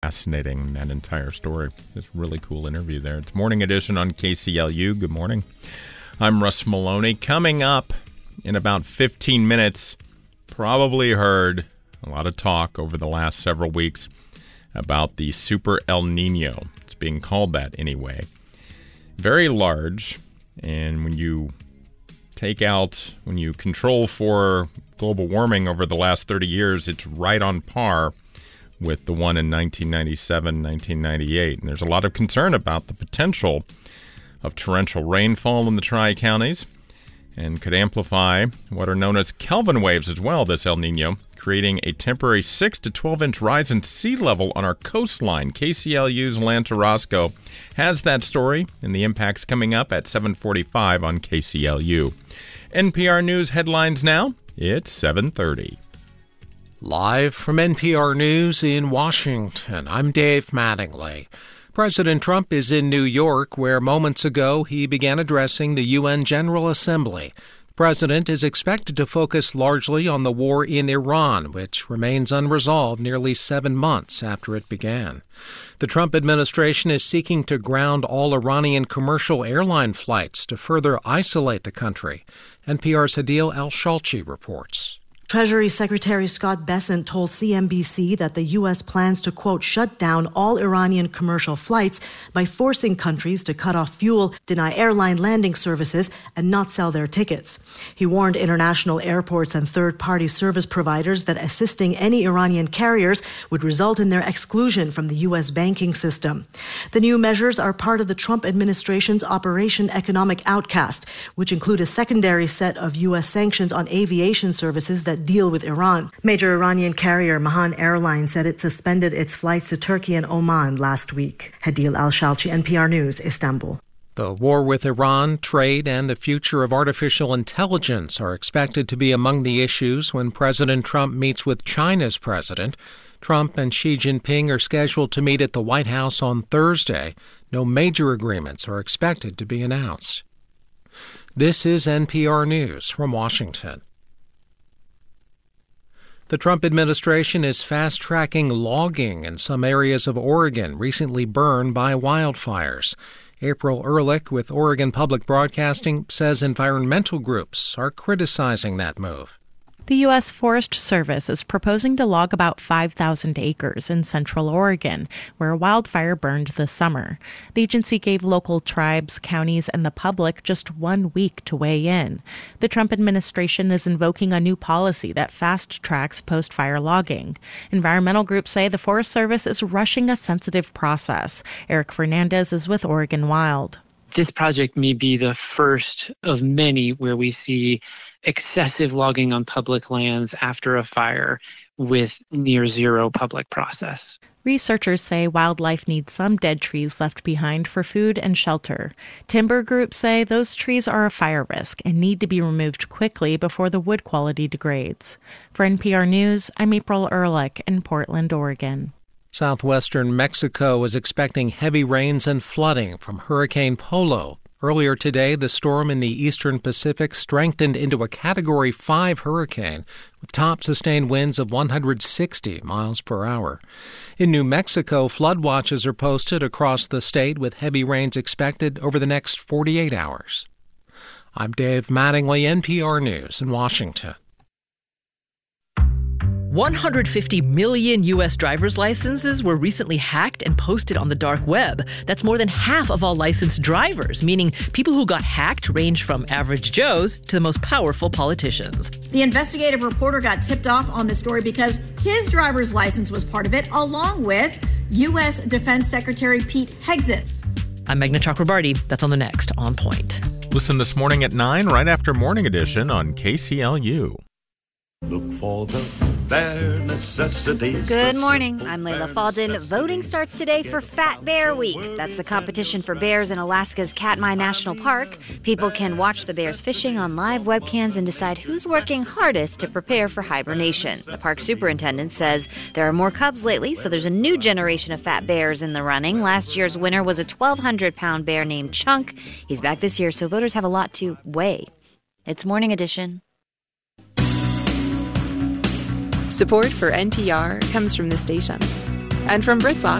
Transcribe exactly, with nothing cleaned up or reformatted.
fascinating, that entire story. It's a really cool interview there. It's Morning Edition on K C L U. Good morning. I'm Russ Maloney. Coming up in about fifteen minutes, probably heard a lot of talk over the last several weeks about the Super El Nino. It's being called that anyway. Very large, and when you take out, when you control for global warming over the last thirty years, it's right on par with the one in nineteen ninety-seven, nineteen ninety-eight. And there's a lot of concern about the potential of torrential rainfall in the Tri-Counties and could amplify what are known as Kelvin waves as well, this El Nino, creating a temporary six to twelve inch rise in sea level on our coastline. K C L U's Lance Orozco has that story and the impacts coming up at seven forty-five on K C L U. N P R News headlines now. It's seven thirty. Live from N P R News in Washington, I'm Dave Mattingly. President Trump is in New York, where moments ago he began addressing the U N General Assembly. The president is expected to focus largely on the war in Iran, which remains unresolved nearly seven months after it began. The Trump administration is seeking to ground all Iranian commercial airline flights to further isolate the country. N P R's Hadil Al-Shalchi reports. Treasury Secretary Scott Bessent told C N B C that the U S plans to, quote, shut down all Iranian commercial flights by forcing countries to cut off fuel, deny airline landing services, and not sell their tickets. He warned international airports and third-party service providers that assisting any Iranian carriers would result in their exclusion from the U S banking system. The new measures are part of the Trump administration's Operation Economic Outcast, which include a secondary set of U S sanctions on aviation services that deal with Iran. Major Iranian carrier Mahan Airlines said it suspended its flights to Turkey and Oman last week. Hadil Al-Shalchi, N P R News, Istanbul. The war with Iran, trade, and the future of artificial intelligence are expected to be among the issues when President Trump meets with China's president. Trump and Xi Jinping are scheduled to meet at the White House on Thursday. No major agreements are expected to be announced. This is N P R News from Washington. The Trump administration is fast-tracking logging in some areas of Oregon recently burned by wildfires. April Ehrlich with Oregon Public Broadcasting says environmental groups are criticizing that move. The U S Forest Service is proposing to log about five thousand acres in central Oregon, where a wildfire burned this summer. The agency gave local tribes, counties, and the public just one week to weigh in. The Trump administration is invoking a new policy that fast-tracks post-fire logging. Environmental groups say the Forest Service is rushing a sensitive process. Eric Fernandez is with Oregon Wild. This project may be the first of many where we see excessive logging on public lands after a fire with near zero public process. Researchers say wildlife needs some dead trees left behind for food and shelter. Timber groups say those trees are a fire risk and need to be removed quickly before the wood quality degrades. For N P R News, I'm April Ehrlich in Portland, Oregon. Southwestern Mexico is expecting heavy rains and flooding from Hurricane Polo. Earlier today, the storm in the eastern Pacific strengthened into a Category five hurricane with top sustained winds of one hundred sixty miles per hour. In New Mexico, flood watches are posted across the state with heavy rains expected over the next forty-eight hours. I'm Dave Mattingly, N P R News in Washington. one hundred fifty million U S driver's licenses were recently hacked and posted on the dark web. That's more than half of all licensed drivers, meaning people who got hacked range from average Joes to the most powerful politicians. The investigative reporter got tipped off on this story because his driver's license was part of it, along with U S Defense Secretary Pete Hegseth. I'm Meghna Chakrabarty. That's on the next On Point. Listen this morning at nine, right after Morning Edition on K C L U. Look for the bare necessities. Good morning. I'm Layla Falden. Voting starts today for Fat Bear Week. That's the competition for bears in Alaska's Katmai National Park. People can watch the bears fishing on live webcams and decide who's working hardest to prepare for hibernation. The park superintendent says there are more cubs lately, so there's a new generation of fat bears in the running. Last year's winner was a twelve hundred pound bear named Chunk. He's back this year, so voters have a lot to weigh. It's Morning Edition. Support for N P R comes from the station and from BritBox.